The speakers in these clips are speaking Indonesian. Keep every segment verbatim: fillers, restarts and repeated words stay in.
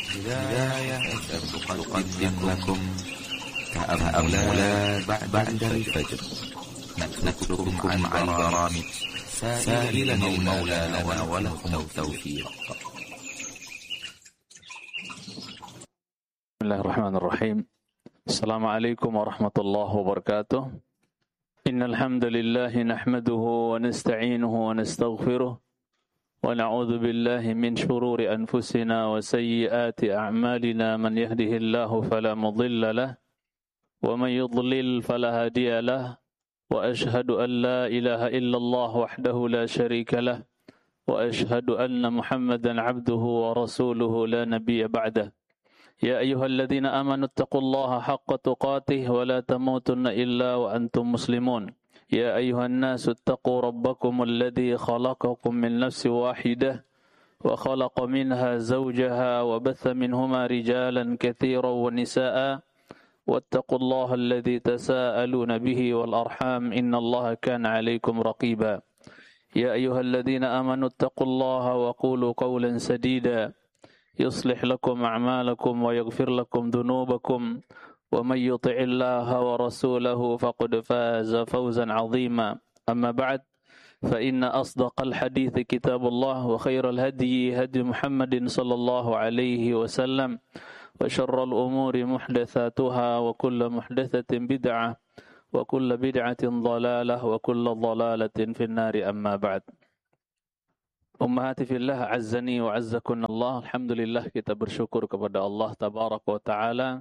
بداية تقدم لكم تأملات بعد الفجر نترككم مع البرامج سائلا المولى لنا ولكم التوفيق. بسم الله الرحمن الرحيم. السلام عليكم ورحمة الله وبركاته. إن الحمد لله نحمده ونستعينه ونستغفره ونعوذ بالله من شرور أنفسنا وسيئات أعمالنا. من يهده الله فلا مضل له ومن يضلل فلا هادي له وأشهد أن لا إله إلا الله وحده لا شريك له وأشهد أن محمدا عبده ورسوله لا نبي بعده. يا أيها الذين آمنوا اتقوا الله حق تقاته ولا تموتن إلا وأنتم مسلمون. يا أيها الناس اتقوا ربكم الذي خلقكم من نفس واحدة وخلق منها زوجها وبث منهما رجالا كثيرا ونساء واتقوا الله الذي تساءلون به والأرحام إن الله كان عليكم رقيبا. يا أيها الذين آمنوا اتقوا الله وقولوا قولا سديدا يصلح لكم أعمالكم ويغفر لكم ذنوبكم ومن يطع الله ورسوله فقد فاز فوزا عظيما. أما بعد فإن أصدق الحديث كتاب الله وخير الهدي هدي محمد صلى الله عليه وسلم وشر الأمور محدثاتها وكل محدثة بدعة وكل بدعة ضلالة وكل ضلالة في النار. أما بعد. Ummahati fillah, azzani wa azzakunallah. Alhamdulillah, kita bersyukur kepada Allah tabaraka wa ta'ala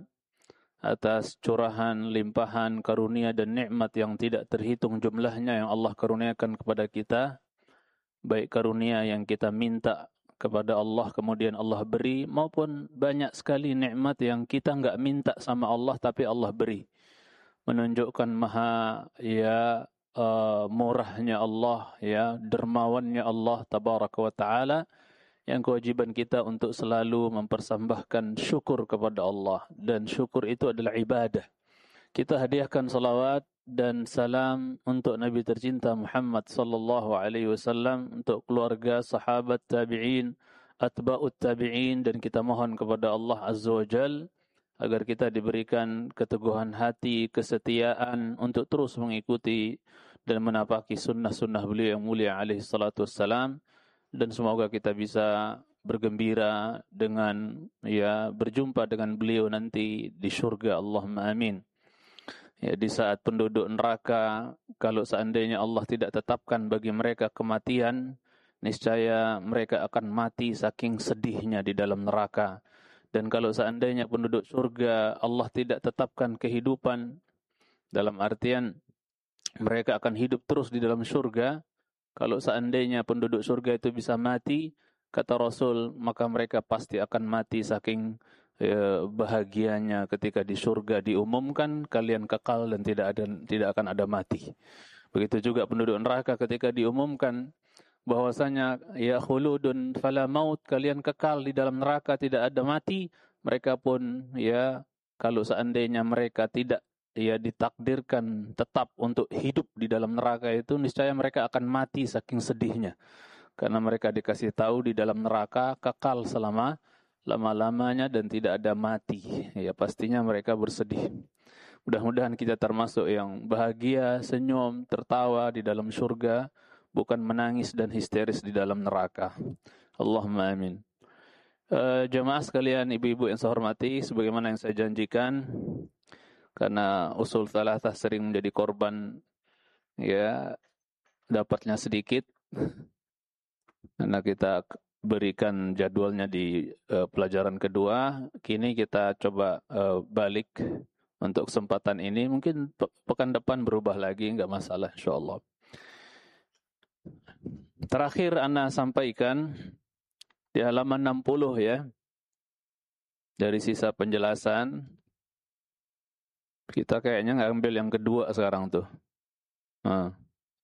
atas curahan, limpahan, karunia dan nikmat yang tidak terhitung jumlahnya yang Allah karuniakan kepada kita. Baik karunia yang kita minta kepada Allah kemudian Allah beri, maupun banyak sekali nikmat yang kita enggak minta sama Allah tapi Allah beri. Menunjukkan maha ya Uh, murahnya Allah, ya, dermawannya Allah tabaraka wa ta'ala, yang kewajiban kita untuk selalu mempersembahkan syukur kepada Allah, dan syukur itu adalah ibadah. Kita hadiahkan salawat dan salam untuk Nabi tercinta Muhammad sallallahu alaihi wasallam, untuk keluarga, sahabat, tabi'in, atba'ut tabi'in, dan kita mohon kepada Allah azza wa jal agar kita diberikan keteguhan hati, kesetiaan untuk terus mengikuti dan menapaki sunnah-sunnah beliau yang mulia alaihi salatu wassalam, dan semoga kita bisa bergembira dengan ya berjumpa dengan beliau nanti di surga. Allahumma amin. Ya, di saat penduduk neraka, kalau seandainya Allah tidak tetapkan bagi mereka kematian, niscaya mereka akan mati saking sedihnya di dalam neraka. Dan kalau seandainya penduduk surga Allah tidak tetapkan kehidupan, dalam artian mereka akan hidup terus di dalam surga, kalau seandainya penduduk surga itu bisa mati, kata Rasul, maka mereka pasti akan mati saking ya, bahagianya ketika di surga diumumkan kalian kekal dan tidak ada tidak akan ada mati. Begitu juga penduduk neraka ketika diumumkan bahwasanya ya khuludun fala maut, kalian kekal di dalam neraka tidak ada mati, mereka pun ya kalau seandainya mereka tidak ya ditakdirkan tetap untuk hidup di dalam neraka itu, niscaya mereka akan mati saking sedihnya, karena mereka dikasih tahu di dalam neraka kekal selama lama-lamanya dan tidak ada mati, ya pastinya mereka bersedih. Mudah-mudahan kita termasuk yang bahagia, senyum, tertawa di dalam surga, bukan menangis dan histeris di dalam neraka. Allahumma amin. Uh, jemaah sekalian, ibu-ibu yang saya hormati, sebagaimana yang saya janjikan, karena usul thalathah sering menjadi korban ya dapatnya sedikit, karena kita berikan jadwalnya di uh, pelajaran kedua, kini kita coba uh, balik untuk kesempatan ini. Mungkin pe pekan depan berubah lagi, enggak masalah insyaallah. Terakhir ana sampaikan di halaman enam puluh ya, dari sisa penjelasan, kita kayaknya ngambil yang kedua sekarang tuh. Nah.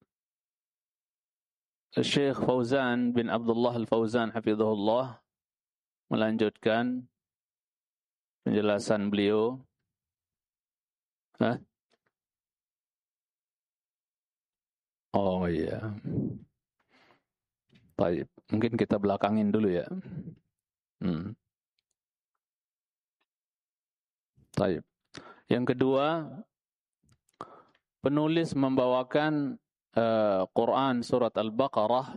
Syekh Fauzan bin Abdullah Al-Fauzan hafizahullah melanjutkan penjelasan beliau. Hah? Oh iya. Baik, mungkin kita belakangin dulu ya. Hmm. Baik. Yang kedua, penulis membawakan uh, Quran surat Al-Baqarah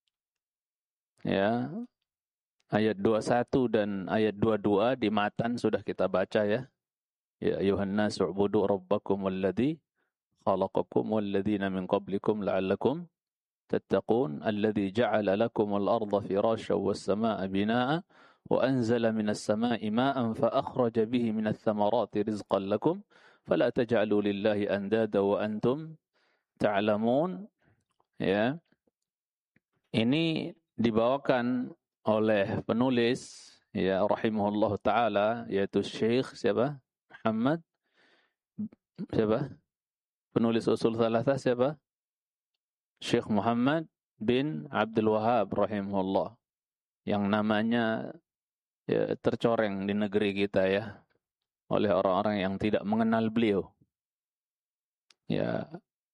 ya, ayat dua puluh satu dan ayat dua puluh dua di matan sudah kita baca ya. Ya ayuhan nasu ubudu rabbakum walladzi khalaqakum walladzina min qablikum la'allakum tattaqun alladzi ja'ala lakumul arda firasyan was samaa'a binaa'a wa anzala minas samaa'i maa'an fa akhraja bihi minats thamarati rizqan lakum fala taj'alu lillahi andada wa antum ta'lamun. Ya. Ini dibawakan oleh penulis ya rahimahullah taala yaitu Syekh siapa? Muhammad siapa? Penulis Usul Thalathah siapa? Syekh Muhammad bin Abdul Wahhab rahimahullah, yang namanya ya, tercoreng di negeri kita ya oleh orang-orang yang tidak mengenal beliau. Ya,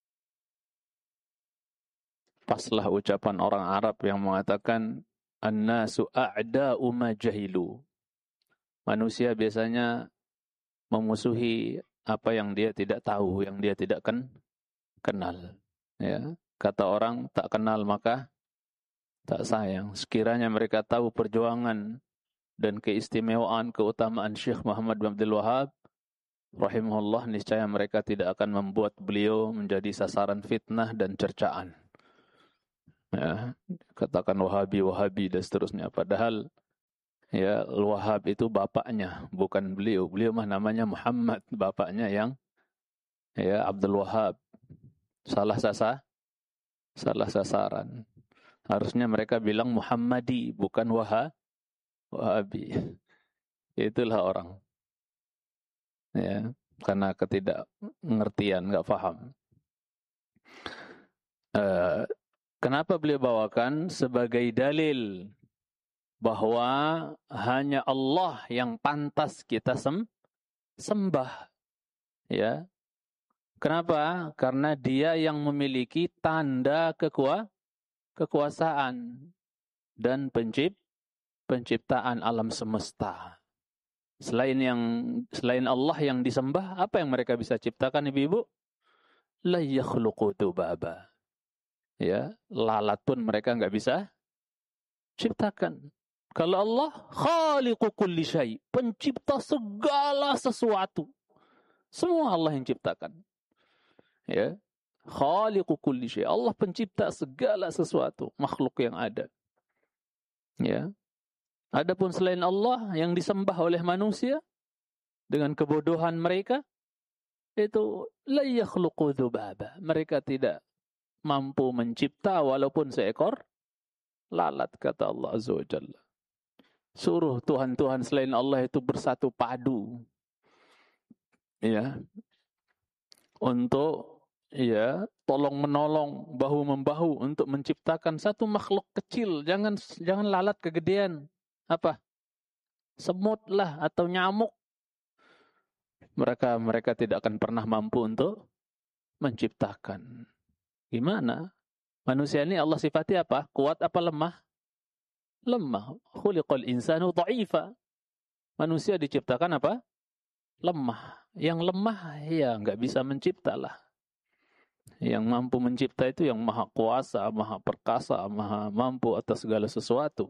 paslah ucapan orang Arab yang mengatakan an-nasu a'da'u ma jahilu. Manusia biasanya memusuhi apa yang dia tidak tahu, yang dia tidak kan kenal. Ya, kata orang tak kenal maka tak sayang. Sekiranya mereka tahu perjuangan dan keistimewaan, keutamaan Syekh Muhammad bin Abdul Wahhab rahimahullah, niscaya mereka tidak akan membuat beliau menjadi sasaran fitnah dan cercaan. Ya, katakan Wahabi, Wahabi dan seterusnya. Padahal ya Al-Wahhab itu bapaknya, bukan beliau. Beliau mah namanya Muhammad, bapaknya yang ya Abdul Wahhab. Salah sasa, salah sasaran. Harusnya mereka bilang Muhammadi, bukan Wahha, Wahabi. Itulah orang. Ya, karena ketidakngertian, enggak paham. Uh, kenapa beliau bawakan sebagai dalil bahwa hanya Allah yang pantas kita sem sembah. Ya. Kenapa? Karena dia yang memiliki tanda kekua kekuasaan dan pencipt penciptaan alam semesta. Selain yang selain Allah yang disembah, apa yang mereka bisa ciptakan, ibu-ibu? La yakhluqu dzubaba. Ya, lalat pun mereka enggak bisa ciptakan. Kalau Allah khaliqu kulli syai, pencipta segala sesuatu. Semua Allah yang ciptakan. Ya. Khaliqu kulli syai. Allah pencipta segala sesuatu, makhluk yang ada. Ya. Adapun selain Allah yang disembah oleh manusia dengan kebodohan mereka, itu la yakhluqu dzubaba. Mereka tidak mampu mencipta walaupun seekor lalat, kata Allah Azza wa Jalla. Suruh Tuhan-Tuhan selain Allah itu bersatu padu. Ya. Untuk ya, tolong menolong, bahu membahu untuk menciptakan satu makhluk kecil. Jangan jangan lalat kegedean. Apa? Semut lah atau nyamuk. Mereka mereka tidak akan pernah mampu untuk menciptakan. Gimana? Manusia ini Allah sifati apa? Kuat apa lemah? Lemah. Khuliqal insanu dha'ifa. Manusia diciptakan apa? Lemah. Yang lemah ya enggak bisa menciptalah. Yang mampu mencipta itu yang maha kuasa, maha perkasa, maha mampu atas segala sesuatu.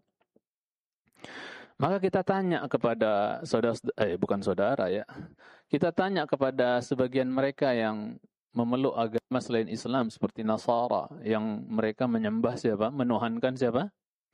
Maka kita tanya kepada saudara, eh bukan saudara ya. Kita tanya kepada sebagian mereka yang memeluk agama selain Islam seperti Nasara, yang mereka menyembah siapa? Menuhankan siapa?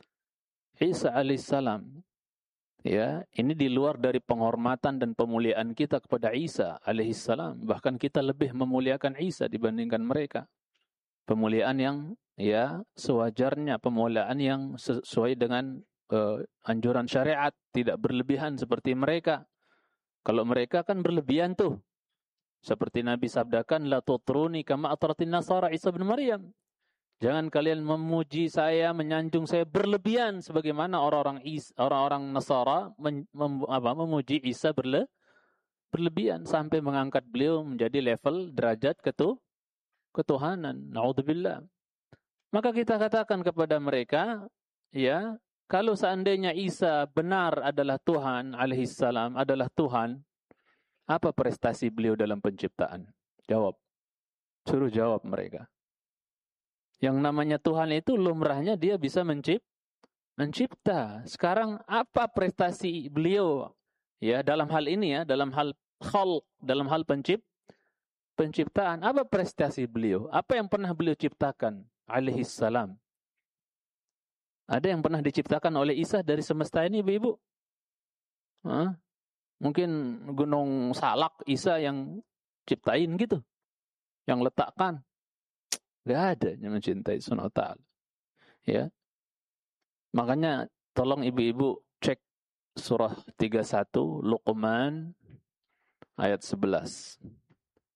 Isa alaihissalam. Ya, ini di luar dari penghormatan dan pemuliaan kita kepada Isa alaihissalam. Bahkan kita lebih memuliakan Isa dibandingkan mereka. Pemuliaan yang ya sewajarnya, pemuliaan yang sesuai dengan uh, anjuran syariat, tidak berlebihan seperti mereka. Kalau mereka kan berlebihan tuh. Seperti Nabi sabdakan, la tutruni kama atratin nasara Isa bin Maryam. Jangan kalian memuji saya, menyanjung saya berlebihan sebagaimana orang-orang Is, orang-orang Nasara mem, mem, apa, memuji Isa berle, berlebihan sampai mengangkat beliau menjadi level derajat ketu, ketuhanan. Na'udzubillah. Maka kita katakan kepada mereka, ya, kalau seandainya Isa benar adalah Tuhan alaihissalam, adalah Tuhan, Apa prestasi beliau dalam penciptaan? Jawab. Suruh jawab mereka. Yang namanya Tuhan itu lumrahnya dia bisa mencipt, mencipta. Sekarang apa prestasi beliau? Ya, dalam hal ini ya, dalam hal khalq, dalam hal pencipt, penciptaan. Apa prestasi beliau? Apa yang pernah beliau ciptakan? Alaihi salam. Ada yang pernah diciptakan oleh Isa dari semesta ini, Ibu-ibu? Hah? Mungkin gunung Salak Isa yang ciptain gitu. Yang letakkan. Gak ada yang mencintai Subhanahu wa ta'ala. Ya. Makanya tolong ibu-ibu cek surah tiga puluh satu Luqman ayat sebelas.